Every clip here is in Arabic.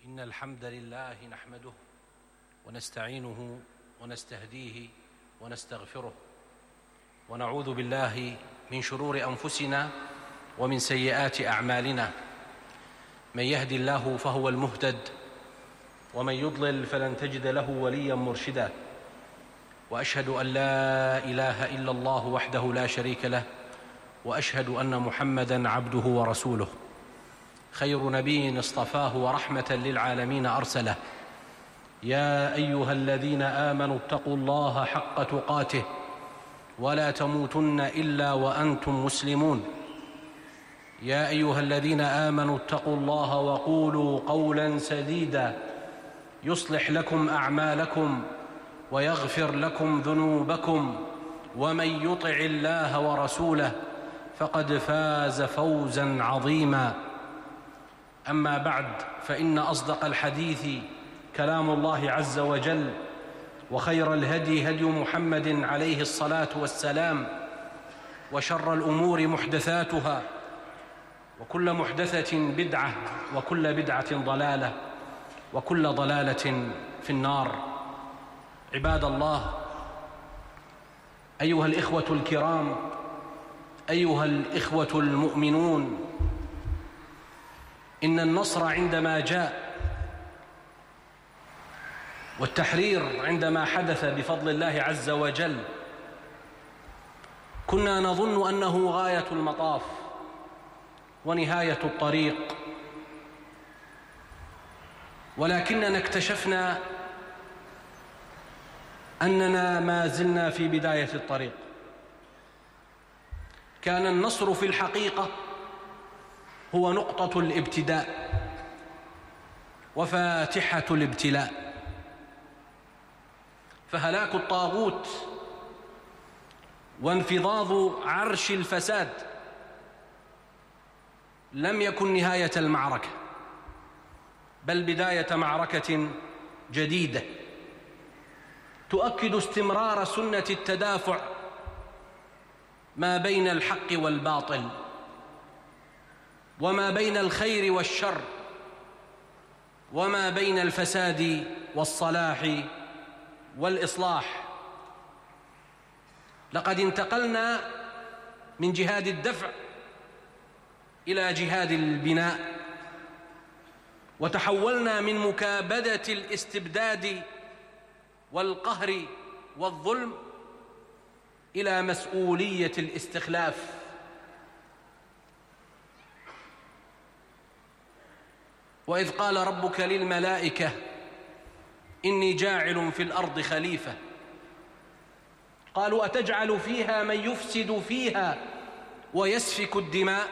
إن الحمد لله نحمده ونستعينه ونستهديه ونستغفره ونعوذ بالله من شرور أنفسنا ومن سيئات أعمالنا. من يهد الله فهو المهتد ومن يضلل فلن تجد له وليا مرشدا. وأشهد أن لا إله إلا الله وحده لا شريك له، وأشهد أن محمدًا عبده ورسوله، خير نبي اصطفاه ورحمة للعالمين أرسله. يا أيها الذين آمنوا اتقوا الله حق تقاته ولا تموتن إلا وأنتم مسلمون. يا أيها الذين آمنوا اتقوا الله وقولوا قولا سديدا يصلح لكم أعمالكم ويغفر لكم ذنوبكم، ومن يطع الله ورسوله فقد فاز فوزا عظيما. أما بعد، فإن أصدق الحديث كلام الله عز وجل، وخير الهدي هدي محمد عليه الصلاة والسلام، وشر الأمور محدثاتها، وكل محدثة بدعة، وكل بدعة ضلالة، وكل ضلالة في النار. عباد الله، أيها الإخوة الكرام، أيها الإخوة المؤمنون، إن النصر عندما جاء والتحرير عندما حدث بفضل الله عز وجل كنا نظن أنه غاية المطاف ونهاية الطريق، ولكننا اكتشفنا أننا ما زلنا في بداية الطريق. كان النصر في الحقيقة هو نقطة الابتداء وفاتحة الابتلاء، فهلاك الطاغوت وانفضاض عرش الفساد لم يكن نهاية المعركة، بل بداية معركة جديدة تؤكد استمرار سنة التدافع ما بين الحق والباطل، وما بين الخير والشر، وما بين الفساد والصلاح والإصلاح. لقد انتقلنا من جهاد الدفع إلى جهاد البناء، وتحولنا من مكابدة الاستبداد والقهر والظلم إلى مسؤولية الاستخلاف. وإذ قال ربك للملائكة إني جاعل في الأرض خليفة، قالوا أتجعل فيها من يفسد فيها ويسفك الدماء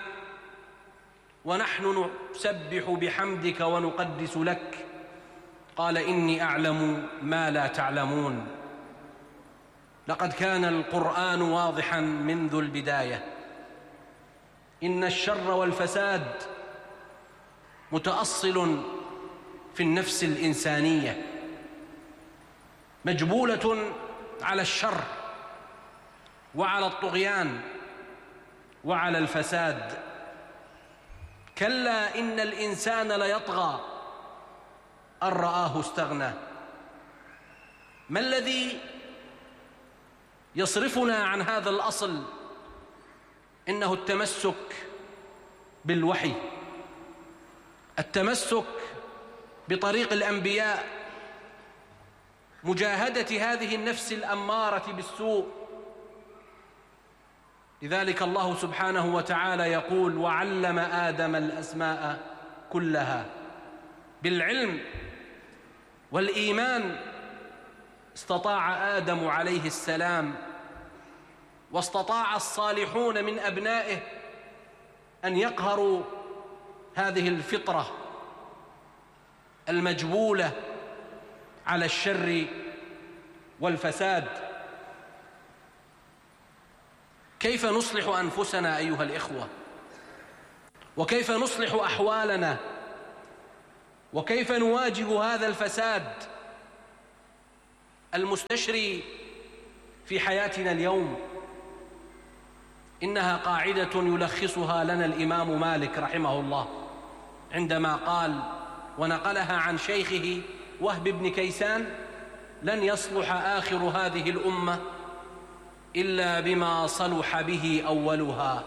ونحن نسبح بحمدك ونقدس لك، قال إني أعلم ما لا تعلمون. لقد كان القرآن واضحا منذ البداية. إن الشر والفساد متأصل في النفس الإنسانية، مجبولة على الشر وعلى الطغيان وعلى الفساد. كلا إن الإنسان ليطغى أن رآه استغنى. ما الذي يصرفنا عن هذا الأصل؟ إنه التمسك بالوحي، التمسك بطريق الأنبياء، مجاهدة هذه النفس الأمارة بالسوء. لذلك الله سبحانه وتعالى يقول وعلم آدم الأسماء كلها. بالعلم والإيمان استطاع آدم عليه السلام واستطاع الصالحون من أبنائه أن يقهروا هذه الفطرة المجبولة على الشر والفساد. كيف نصلح أنفسنا أيها الإخوة؟ وكيف نصلح أحوالنا؟ وكيف نواجه هذا الفساد المستشري في حياتنا اليوم؟ إنها قاعدة يلخصها لنا الإمام مالك رحمه الله عندما قال ونقلها عن شيخه وهب بن كيسان: لن يصلح آخر هذه الأمة إلا بما صلح به أولها.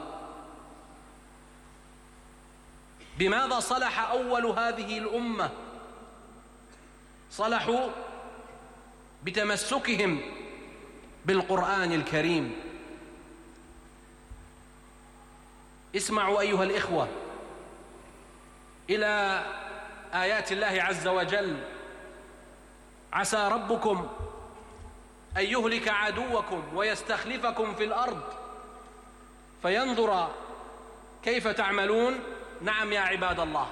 بماذا صلح أول هذه الأمة؟ صلحوا بتمسكهم بالقرآن الكريم. اسمعوا أيها الإخوة إلى آيات الله عز وجل: عسى ربكم أن يهلك عدوكم ويستخلفكم في الأرض فينظر كيف تعملون. نعم يا عباد الله،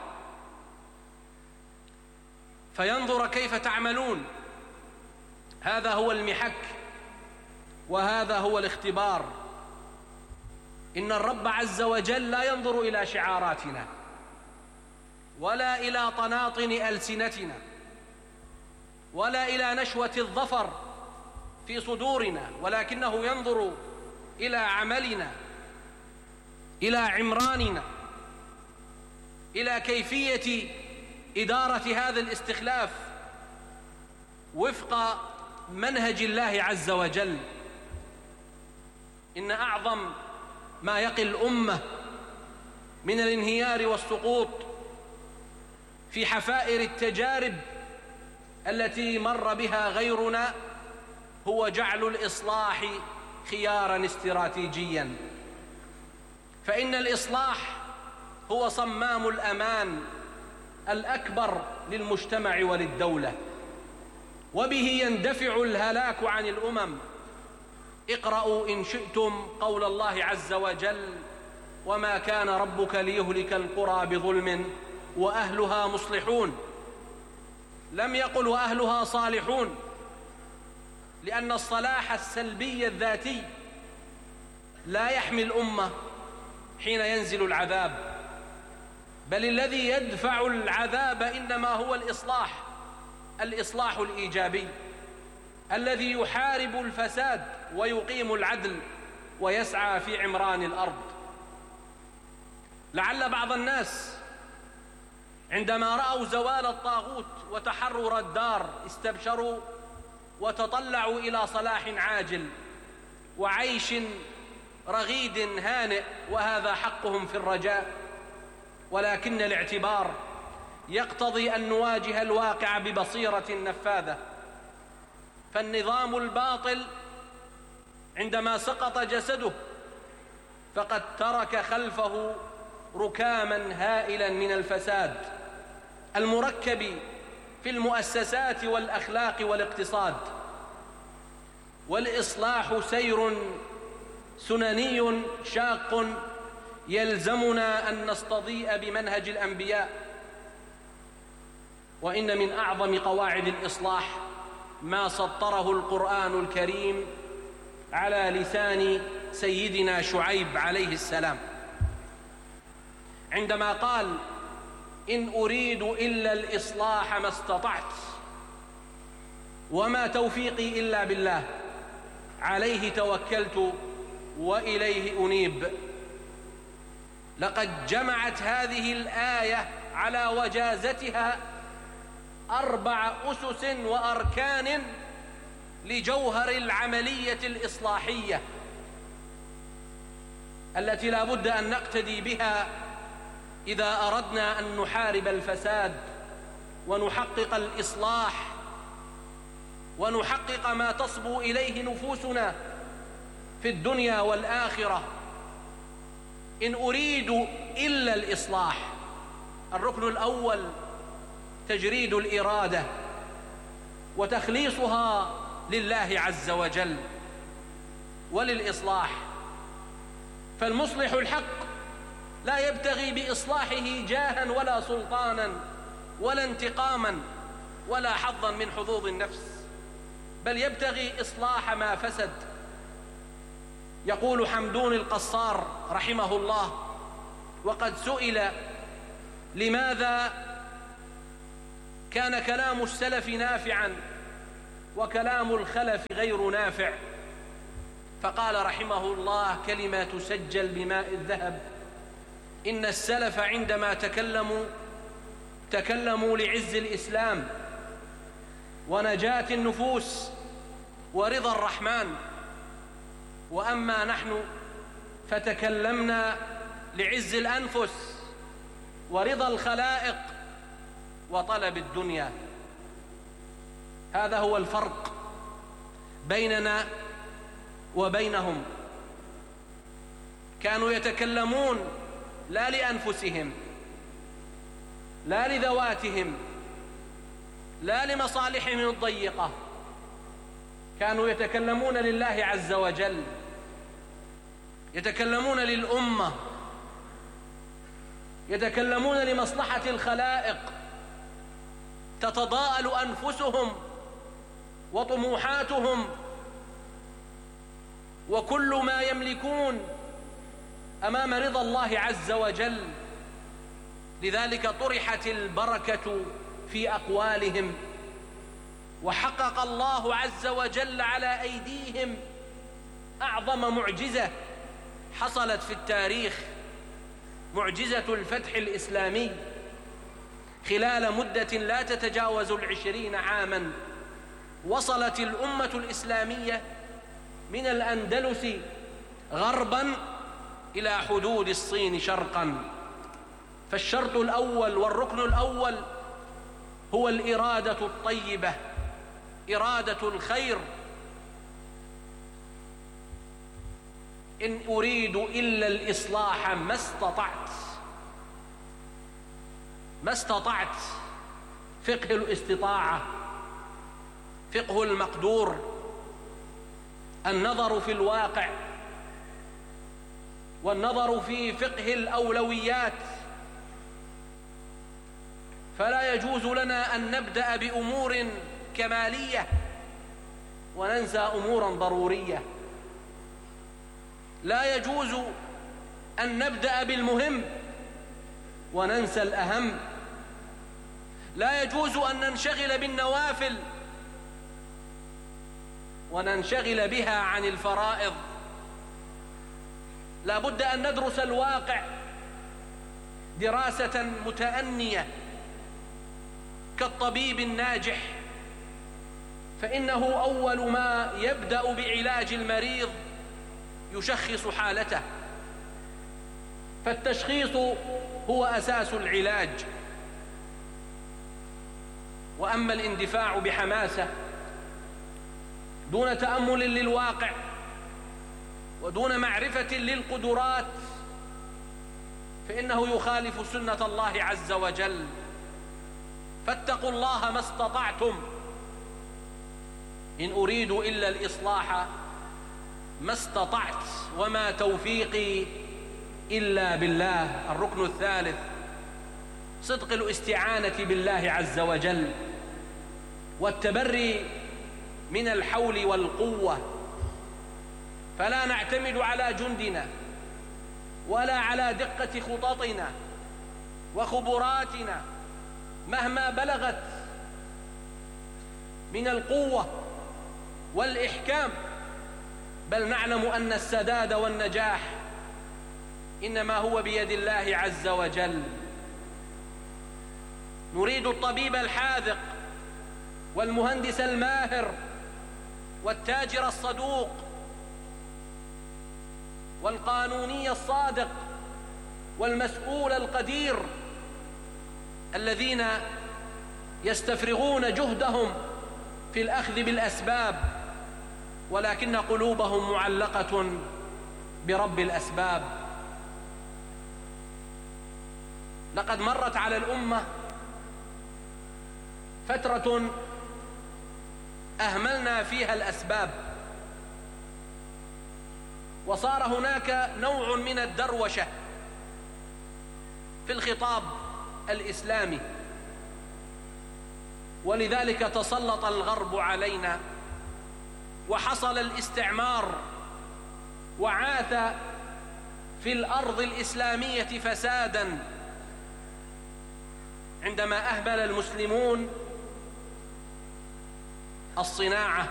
فينظر كيف تعملون. هذا هو المحك وهذا هو الاختبار. إن الرب عز وجل لا ينظر إلى شعاراتنا ولا إلى طناطن ألسنتنا ولا إلى نشوة الظفر في صدورنا، ولكنه ينظر إلى عملنا، إلى عمراننا، إلى كيفية إدارة هذا الاستخلاف وفق منهج الله عز وجل. إن أعظم ما يقي الأمة من الانهيار والسقوط في حفائر التجارب التي مر بها غيرنا هو جعل الإصلاح خياراً استراتيجياً، فإن الإصلاح هو صمام الأمان الأكبر للمجتمع وللدولة، وبه يندفع الهلاك عن الأمم. اقرأوا إن شئتم قول الله عز وجل: وما كان ربك ليهلك القرى بظلم وأهلها مصلحون. لم يقل وأهلها صالحون، لأن الصلاح السلبي الذاتي لا يحمي الأمة حين ينزل العذاب، بل الذي يدفع العذاب إنما هو الإصلاح الإيجابي الذي يحارب الفساد ويقيم العدل ويسعى في عمران الأرض. لعل بعض الناس عندما رأوا زوال الطاغوت وتحرر الدار استبشروا وتطلعوا إلى صلاح عاجل وعيش رغيد هانئ، وهذا حقهم في الرجاء، ولكن الاعتبار يقتضي أن نواجه الواقع ببصيرة نفاذة. فالنظام الباطل عندما سقط جسده فقد ترك خلفه ركاما هائلا من الفساد المركب في المؤسسات والأخلاق والاقتصاد. والإصلاح سير سنني شاق يلزمنا أن نستضيء بمنهج الأنبياء. وإن من أعظم قواعد الإصلاح ما سطره القرآن الكريم على لسان سيدنا شعيب عليه السلام عندما قال: إن أريد إلا الإصلاح ما استطعت وما توفيقي إلا بالله عليه توكلت وإليه أنيب. لقد جمعت هذه الآية على وجازتها 4 أسس وأركان لجوهر العملية الإصلاحية التي لا بد أن نقتدي بها إذا أردنا أن نحارب الفساد ونحقق الإصلاح ونحقق ما تصبو إليه نفوسنا في الدنيا والآخرة. إن أريد إلا الإصلاح. الركن الأول تجريد الإرادة وتخليصها لله عز وجل وللإصلاح. فالمصلح الحق لا يبتغي بإصلاحه جاها ولا سلطانا ولا انتقاما ولا حظا من حظوظ النفس، بل يبتغي إصلاح ما فسد. يقول حمدون القصار رحمه الله وقد سئل: لماذا كان كلام السلف نافعا وكلام الخلف غير نافع؟ فقال رحمه الله كلمة تسجل بماء الذهب: إن السلف عندما تكلموا تكلموا لعز الإسلام ونجاة النفوس ورضا الرحمن، وأما نحن فتكلمنا لعز الأنفس ورضا الخلائق وطلب الدنيا. هذا هو الفرق بيننا وبينهم. كانوا يتكلمون لا لأنفسهم، لا لذواتهم، لا لمصالحهم الضيقة، كانوا يتكلمون لله عز وجل، يتكلمون للأمة، يتكلمون لمصلحة الخلائق، تتضاءل أنفسهم وطموحاتهم وكل ما يملكون أمام رضا الله عز وجل. لذلك طرحت البركة في أقوالهم، وحقق الله عز وجل على أيديهم أعظم معجزة حصلت في التاريخ، معجزة الفتح الإسلامي. خلال مدة لا تتجاوز 20 عاما وصلت الأمة الإسلامية من الأندلس غربا إلى حدود الصين شرقا. فالشرط الأول والركن الأول هو الإرادة الطيبة، إرادة الخير. إن أريد إلا الإصلاح ما استطعت. فقه الاستطاعة، فقه المقدور، النظر في الواقع، والنظر في فقه الأولويات. فلا يجوز لنا أن نبدأ بأمور كمالية وننسى أمورا ضرورية. لا يجوز أن نبدأ بالمهم وننسى الأهم. لا يجوز أن ننشغل بالنوافل وننشغل بها عن الفرائض. لا بد أن ندرس الواقع دراسة متأنية كالطبيب الناجح، فإنه أول ما يبدأ بعلاج المريض يشخص حالته، فالتشخيص هو أساس العلاج. وأما الاندفاع بحماسة دون تأمل للواقع ودون معرفة للقدرات فإنه يخالف سنة الله عز وجل. فاتقوا الله ما استطعتم، إن أريد إلا الإصلاح ما استطعت وما توفيقي إلا بالله. الركن الثالث صدق الاستعانة بالله عز وجل والتبري من الحول والقوة. فلا نعتمد على جندنا ولا على دقة خططنا وخبراتنا مهما بلغت من القوة والإحكام، بل نعلم أن السداد والنجاح إنما هو بيد الله عز وجل. نريد الطبيب الحاذق والمهندس الماهر والتاجر الصدوق والقانوني الصادق والمسؤول القدير، الذين يستفرغون جهدهم في الأخذ بالأسباب ولكن قلوبهم معلقة برب الأسباب. لقد مرت على الأمة فترة أهملنا فيها الأسباب، وصار هناك نوع من الدروشة في الخطاب الإسلامي، ولذلك تسلط الغرب علينا وحصل الاستعمار وعاث في الأرض الإسلامية فسادا عندما أهمل المسلمون الصناعة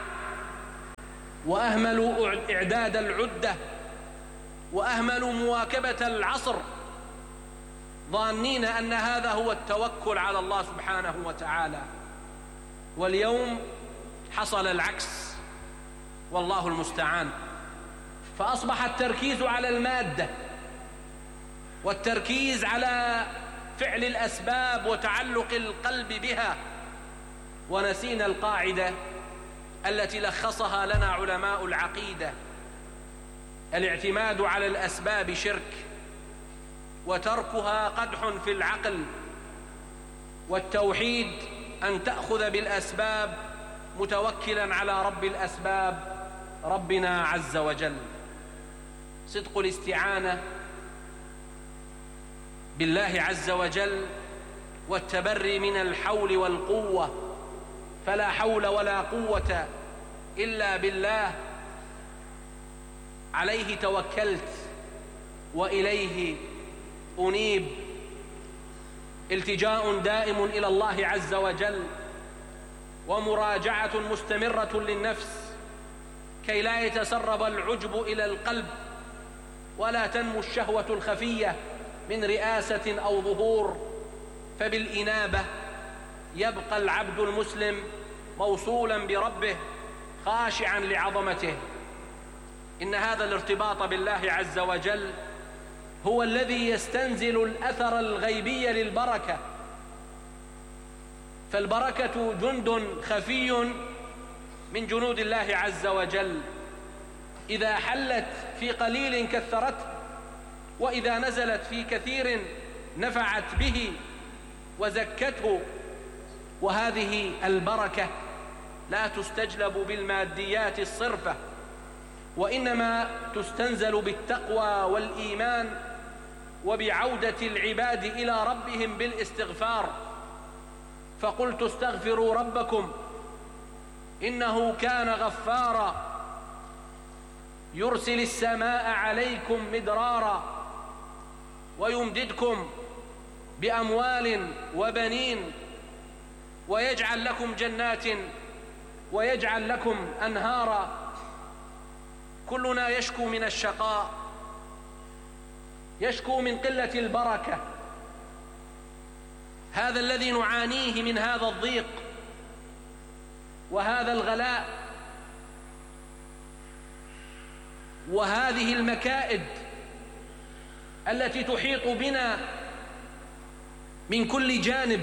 وأهملوا إعداد العدة وأهملوا مواكبة العصر. ظانين أن هذا هو التوكل على الله سبحانه وتعالى، واليوم حصل العكس والله المستعان. فأصبح التركيز على المادة والتركيز على فعل الأسباب وتعلق القلب بها، ونسينا القاعدة التي لخصها لنا علماء العقيدة: الاعتماد على الأسباب شرك، وتركها قدح في العقل، والتوحيد أن تأخذ بالأسباب متوكلا على رب الأسباب ربنا عز وجل. صدق الاستعانة بالله عز وجل والتبري من الحول والقوة، فلا حول ولا قوة إلا بالله، عليه توكلت وإليه أنيب. التجاء دائم إلى الله عز وجل، ومراجعة مستمرة للنفس كي لا يتسرب العجب إلى القلب، ولا تنمو الشهوة الخفية من رئاسة أو ظهور. فبالإنابة يبقى العبد المسلم موصولا بربه خاشعا لعظمته. إن هذا الارتباط بالله عز وجل هو الذي يستنزل الأثر الغيبي للبركة، فالبركة جند خفي من جنود الله عز وجل، إذا حلت في قليل كثرته، وإذا نزلت في كثير نفعت به وزكته. وهذه البركة لا تستجلب بالماديات الصرفة، وإنما تستنزل بالتقوى والإيمان وبعودة العباد إلى ربهم بالاستغفار. فقلت استغفروا ربكم إنه كان غفارا يرسل السماء عليكم مدرارا ويمددكم بأموال وبنين ويجعل لكم جنات ويجعل لكم أنهارا. كلنا يشكو من الشقاء، يشكو من قلة البركة، هذا الذي نعانيه من هذا الضيق وهذا الغلاء وهذه المكائد التي تحيط بنا من كل جانب،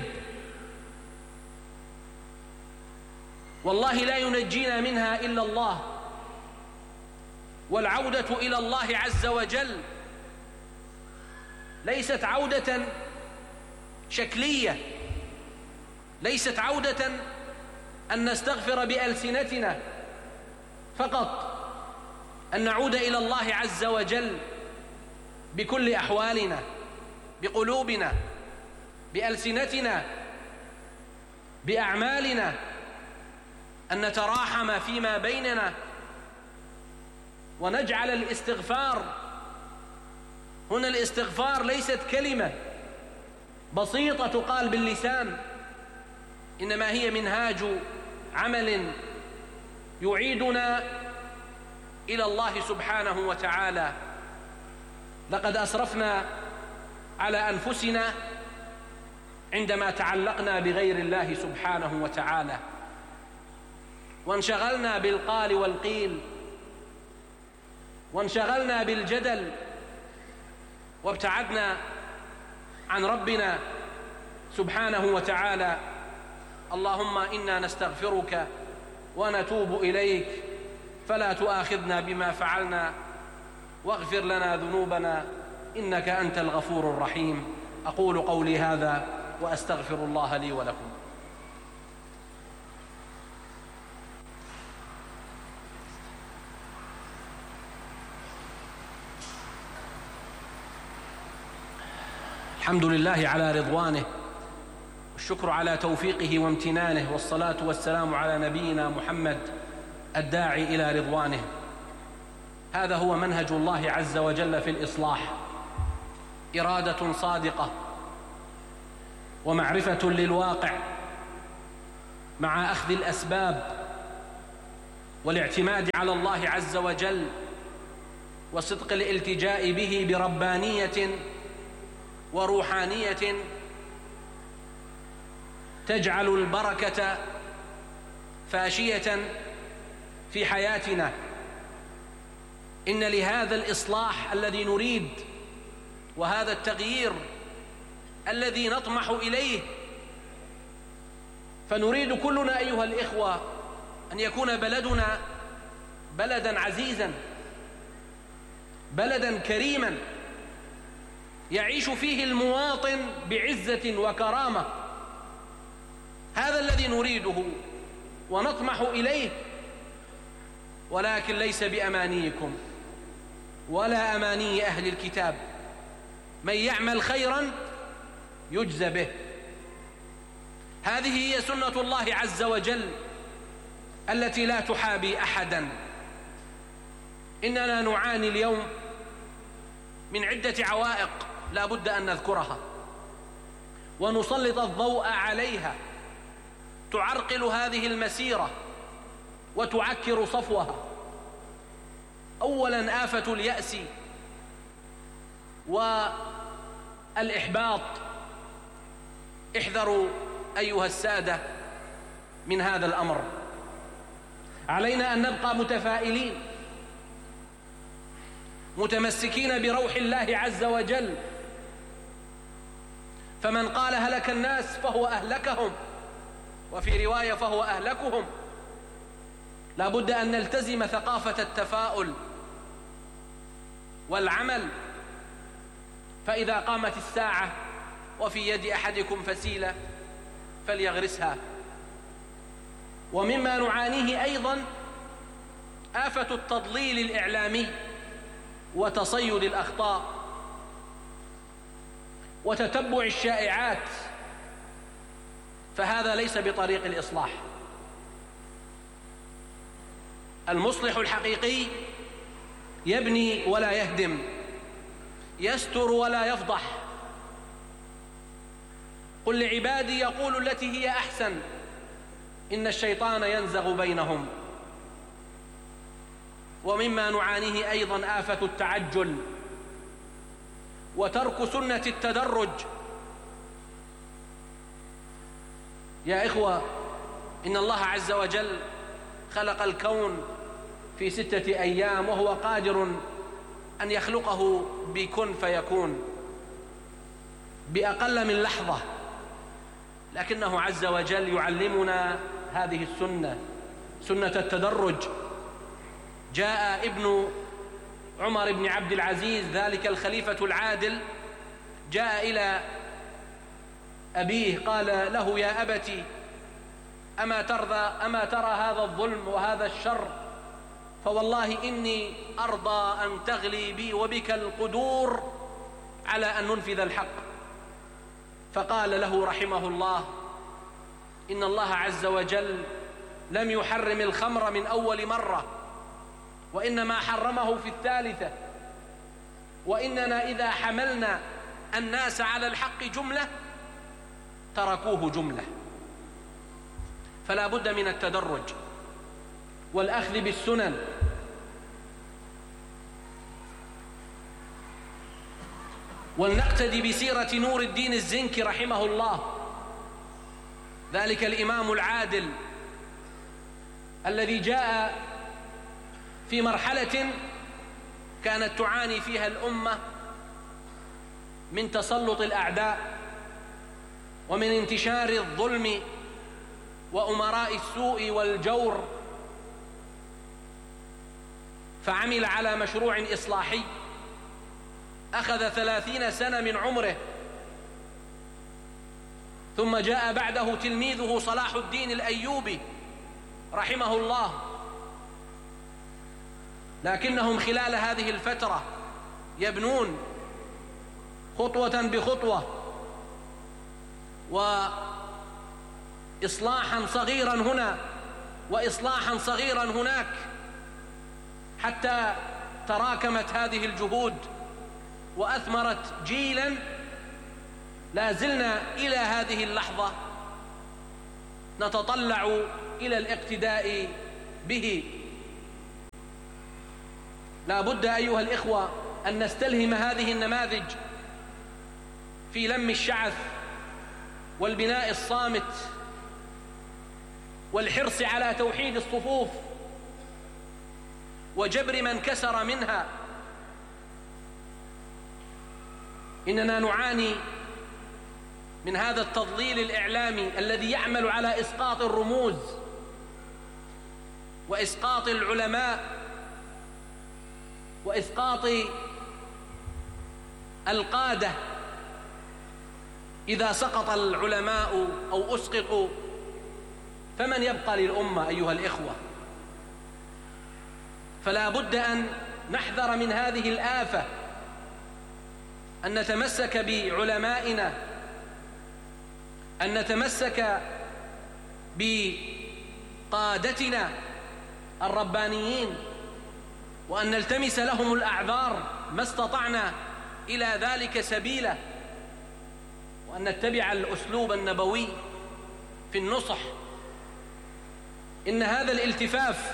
والله لا ينجينا منها إلا الله. والعودة إلى الله عز وجل ليست عودة شكلية، ليست عودة أن نستغفر بألسنتنا فقط، أن نعود إلى الله عز وجل بكل أحوالنا، بقلوبنا، بألسنتنا، بأعمالنا، أن نتراحم فيما بيننا، ونجعل الاستغفار هنا، الاستغفار ليست كلمة بسيطة تقال باللسان، إنما هي منهاج عمل يعيدنا إلى الله سبحانه وتعالى. لقد أسرفنا على أنفسنا عندما تعلقنا بغير الله سبحانه وتعالى، وانشغلنا بالقال والقيل، وانشغلنا بالجدل، وابتعدنا عن ربنا سبحانه وتعالى. اللهم إنا نستغفرك ونتوب إليك، فلا تؤاخذنا بما فعلنا، واغفر لنا ذنوبنا إنك أنت الغفور الرحيم. أقول قولي هذا وأستغفر الله لي ولكم. الحمد لله على رضوانه، والشكر على توفيقه وامتنانه، والصلاة والسلام على نبينا محمد الداعي إلى رضوانه. هذا هو منهج الله عز وجل في الإصلاح: إرادة صادقة ومعرفة للواقع مع أخذ الأسباب والاعتماد على الله عز وجل وصدق الالتجاء به بربانية وروحانية تجعل البركة فاشية في حياتنا. إن لهذا الإصلاح الذي نريد وهذا التغيير الذي نطمح إليه، فنريد كلنا أيها الإخوة أن يكون بلدنا بلدا عزيزا، بلدا كريما يعيش فيه المواطن بعزة وكرامة. هذا الذي نريده ونطمح إليه، ولكن ليس بأمانيكم ولا أماني أهل الكتاب. من يعمل خيرا يجزى به. هذه هي سنة الله عز وجل التي لا تحابي أحدا. إننا نعاني اليوم من عدة عوائق لا بد أن نذكرها ونسلط الضوء عليها، تعرقل هذه المسيرة وتعكر صفوها. أولا آفة اليأس والإحباط. احذروا أيها السادة من هذا الأمر. علينا أن نبقى متفائلين متمسكين بروح الله عز وجل، فمن قال هلك الناس فهو أهلكهم، وفي رواية فهو أهلكهم. لا بد أن نلتزم ثقافة التفاؤل والعمل، فإذا قامت الساعة وفي يد أحدكم فسيلة فليغرسها. ومما نعانيه أيضا آفة التضليل الإعلامي وتصيد الأخطاء وتتبع الشائعات، فهذا ليس بطريق الإصلاح. المصلح الحقيقي يبني ولا يهدم، يستر ولا يفضح. قل لعبادي يقولوا التي هي أحسن إن الشيطان ينزغ بينهم. ومما نعانيه أيضا آفة التعجل وترك سنة التدرج. يا إخوة، إن الله عز وجل خلق الكون في 6 أيام، وهو قادر أن يخلقه بكن فيكون بأقل من لحظة، لكنه عز وجل يعلمنا هذه السنة، سنة التدرج. جاء ابن عمر بن عبد العزيز ذلك الخليفة العادل، جاء إلى أبيه قال له: يا أبتي، أما ترى هذا الظلم وهذا الشر؟ فوالله إني أرضى أن تغلي بي وبك القدور على أن ننفذ الحق. فقال له رحمه الله: إن الله عز وجل لم يحرم الخمر من أول مرة، وإنما حرمه في 3، وإننا إذا حملنا الناس على الحق جملة تركوه جملة. فلا بد من التدرج والأخذ بالسنن. ولنقتدي بسيرة نور الدين الزنكي رحمه الله، ذلك الإمام العادل الذي جاء في مرحلة كانت تعاني فيها الأمة من تسلط الأعداء ومن انتشار الظلم وأمراء السوء والجور، فعمل على مشروع إصلاحي أخذ 30 سنة من عمره. ثم جاء بعده تلميذه صلاح الدين الأيوبي رحمه الله، لكنهم خلال هذه الفترة يبنون خطوة بخطوة وإصلاحا صغيرا هنا وإصلاحا صغيرا هناك، حتى تراكمت هذه الجهود وأثمرت جيلا لا زلنا إلى هذه اللحظة نتطلع إلى الاقتداء به. لا بد أيها الإخوة أن نستلهم هذه النماذج في لم الشعث والبناء الصامت والحرص على توحيد الصفوف وجبر من كسر منها. إننا نعاني من هذا التضليل الإعلامي الذي يعمل على إسقاط الرموز وإسقاط العلماء وإسقاط القادة. إذا سقط العلماء أو أسقطوا فمن يبقى للأمة أيها الإخوة؟ فلا بد أن نحذر من هذه الآفة، أن نتمسك بعلمائنا، أن نتمسك بقادتنا الربانيين، وأن نلتمس لهم الأعذار ما استطعنا إلى ذلك سبيلا، وأن نتبع الأسلوب النبوي في النصح. إن هذا الالتفاف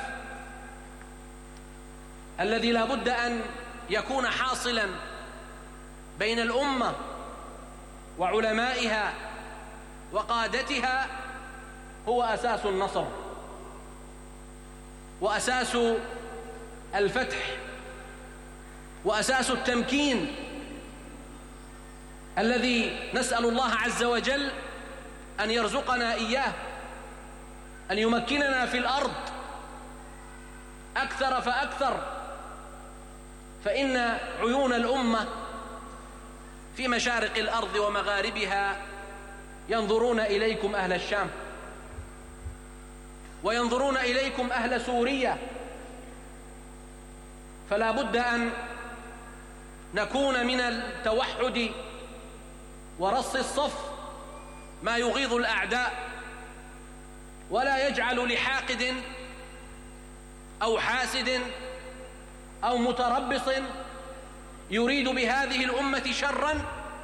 الذي لا بد أن يكون حاصلا بين الأمة وعلمائها وقادتها هو أساس النصر وأساس الفتح وأساس التمكين الذي نسأل الله عز وجل أن يرزقنا إياه، أن يمكننا في الأرض أكثر فأكثر، فإن عيون الأمة في مشارق الأرض ومغاربها ينظرون إليكم أهل الشام، وينظرون إليكم أهل سوريا. فلا بد أن نكون من التوحد ورص الصف ما يغيظ الأعداء، ولا يجعل لحاقد أو حاسد أو متربص يريد بهذه الأمة شرا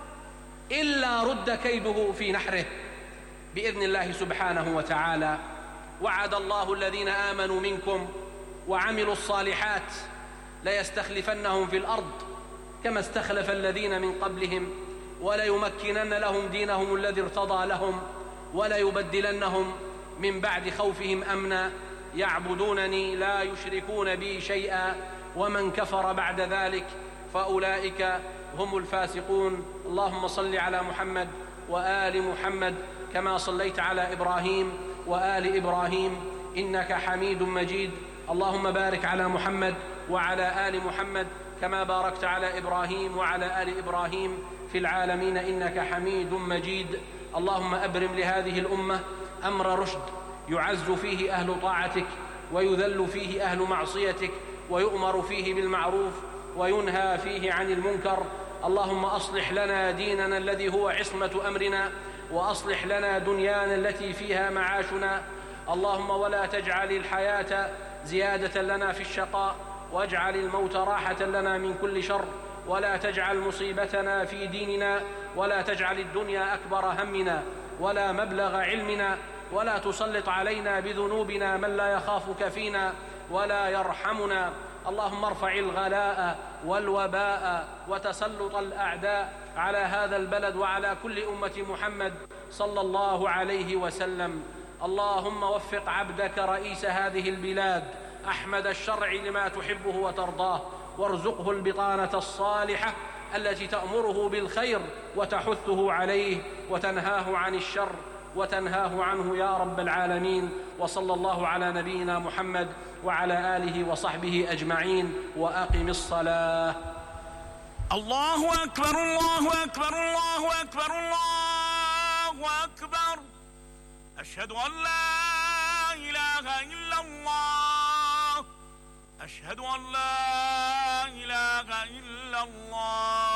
إلا رد كيده في نحره بإذن الله سبحانه وتعالى. وعد الله الذين آمنوا منكم وعملوا الصالحات ليستخلفنهم في الأرض كما استخلف الذين من قبلهم وليمكنن لهم دينهم الذي ارتضى لهم وليبدلنهم من بعد خوفهم أمنا يعبدونني لا يشركون بي شيئا ومن كفر بعد ذلك فأولئك هم الفاسقون. اللهم صل على محمد وآل محمد كما صليت على إبراهيم وآل إبراهيم إنك حميد مجيد. اللهم بارك على محمد وعلى آل محمد كما باركت على إبراهيم وعلى آل إبراهيم في العالمين إنك حميد مجيد. اللهم أبرم لهذه الأمة أمر رشد يعز فيه أهل طاعتك ويذل فيه أهل معصيتك ويؤمر فيه بالمعروف وينهى فيه عن المنكر. اللهم أصلح لنا ديننا الذي هو عصمة أمرنا، وأصلح لنا دنيانا التي فيها معاشنا. اللهم ولا تجعل الحياة زيادة لنا في الشقاء، واجعل الموت راحة لنا من كل شر، ولا تجعل مصيبتنا في ديننا، ولا تجعل الدنيا أكبر همنا ولا مبلغ علمنا، ولا تسلط علينا بذنوبنا من لا يخافك فينا ولا يرحمنا. اللهم ارفع الغلاء والوباء وتسلط الأعداء على هذا البلد وعلى كل أمة محمد صلى الله عليه وسلم. اللهم وفق عبدك رئيس هذه البلاد أحمد الشرع لما تحبه وترضاه، وارزقه البطانة الصالحة التي تأمره بالخير وتحثه عليه وتنهاه عن الشر وتنهاه عنه يا رب العالمين. وصلى الله على نبينا محمد وعلى آله وصحبه أجمعين. وأقم الصلاة. الله أكبر الله أكبر الله أكبر الله أكبر. أشهد أن لا إله إلا الله. أشهد أن لا إله إلا الله.